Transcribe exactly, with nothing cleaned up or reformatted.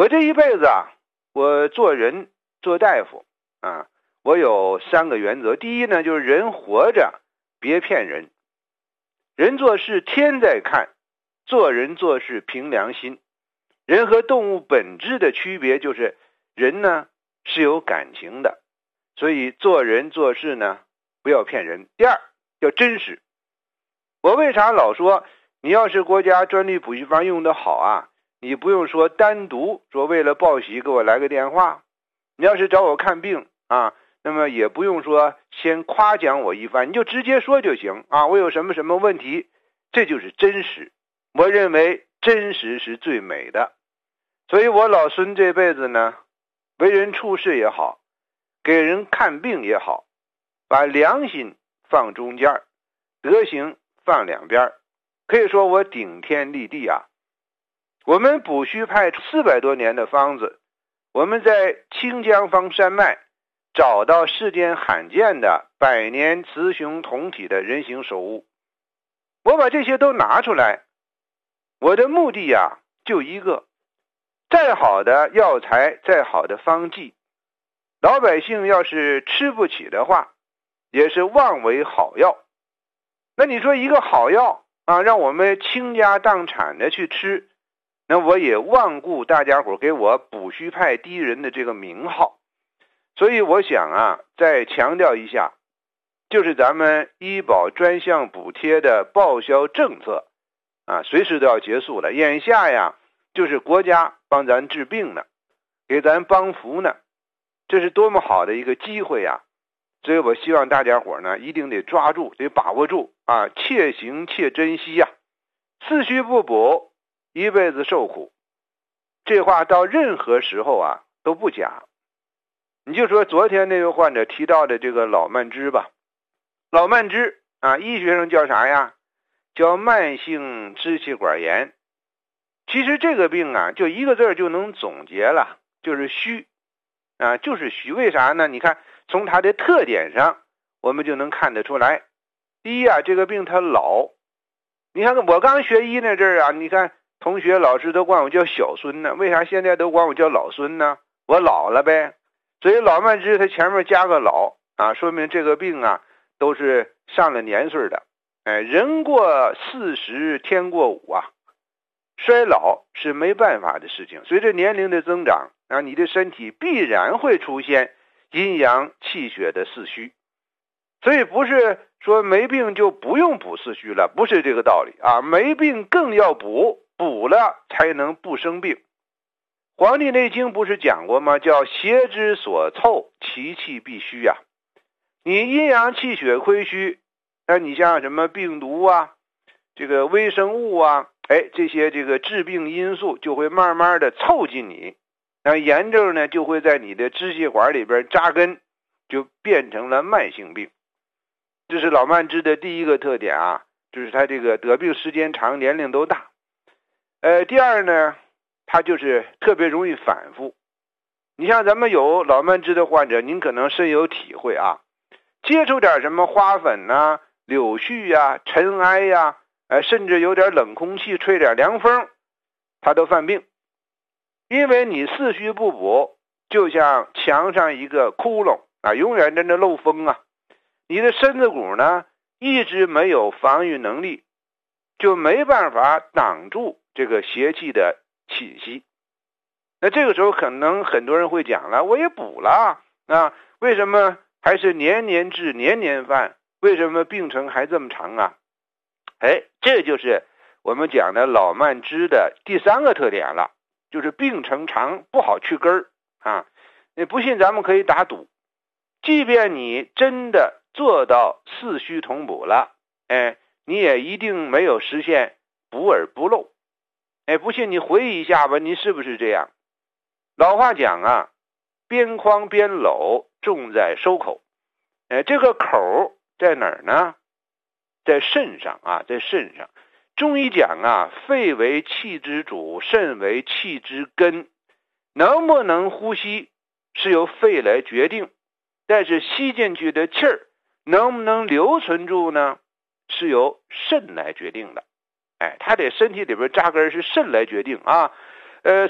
我这一辈子啊，我做人做大夫啊，我有三个原则。第一呢，就是人活着别骗人，人做事天在看，做人做事凭良心。人和动物本质的区别就是人呢是有感情的，所以做人做事呢不要骗人。第二，要真实。我为啥老说你要是国家专利补习班用得好啊，你不用说单独说为了报喜给我来个电话，你要是找我看病啊，那么也不用说先夸奖我一番，你就直接说就行啊，我有什么什么问题，这就是真实。我认为真实是最美的。所以我老孙这辈子呢，为人处事也好，给人看病也好，把良心放中间，德行放两边，可以说我顶天立地啊。我们补虚派四百多年的方子，我们在清江方山脉找到世间罕见的百年雌雄同体的人形手物，我把这些都拿出来，我的目的啊就一个，再好的药材，再好的方剂，老百姓要是吃不起的话，也是妄为好药。那你说一个好药啊，让我们倾家荡产的去吃，那我也忘顾大家伙给我补虚派第一人的这个名号。所以我想啊，再强调一下，就是咱们医保专项补贴的报销政策啊，随时都要结束了。眼下呀，就是国家帮咱治病呢，给咱帮扶呢，这是多么好的一个机会呀！所以我希望大家伙呢，一定得抓住，得把握住啊，切行切珍惜呀。四虚不补，一辈子受苦，这话到任何时候啊都不假。你就说昨天那位患者提到的这个老慢支吧，老慢支啊，医学上叫啥呀？叫慢性支气管炎。其实这个病啊，就一个字就能总结了，就是虚啊，就是虚。为啥呢？你看从它的特点上，我们就能看得出来。第一啊，这个病它老。你看我刚学医那阵儿啊，你看同学老师都管我叫小孙呢，为啥现在都管我叫老孙呢？我老了呗。所以老慢支它前面加个老啊，说明这个病啊都是上了年岁的。哎，人过四十天过五啊，衰老是没办法的事情。随着年龄的增长啊，你的身体必然会出现阴阳气血的四虚。所以不是说没病就不用补四虚了，不是这个道理啊，没病更要补，补了才能不生病。黄帝内经不是讲过吗？叫邪之所凑，其气必虚啊。你阴阳气血亏虚，那你像什么病毒啊，这个微生物啊，哎，这些这个致病因素就会慢慢的凑进你，那炎症呢就会在你的支气管里边扎根，就变成了慢性病。这是老慢支的第一个特点啊，就是它这个得病时间长，年龄都大。呃，第二呢，它就是特别容易反复。你像咱们有老慢支的患者，您可能深有体会啊，接触点什么花粉啊、柳絮呀、尘埃呀、呃，甚至有点冷空气吹点凉风，它都犯病。因为你四虚不补，就像墙上一个窟窿啊，永远在那漏风啊。你的身子骨呢一直没有防御能力，就没办法挡住这个邪气的侵袭。那这个时候可能很多人会讲了，我也补了啊，为什么还是年年治年年犯？为什么病程还这么长啊？哎，这就是我们讲的老慢支的第三个特点了，就是病程长，不好去根儿啊。你不信咱们可以打赌，即便你真的做到四虚同补了，哎，你也一定没有实现补而不漏。哎，不信你回忆一下吧，你是不是这样？老话讲啊，边框边篓，重在收口。哎，这个口在哪儿呢？在肾上啊，在肾上。中医讲啊，肺为气之主，肾为气之根。能不能呼吸是由肺来决定，但是吸进去的气儿能不能留存住呢？是由肾来决定的。哎，它得身体里边扎根是肾来决定啊。呃。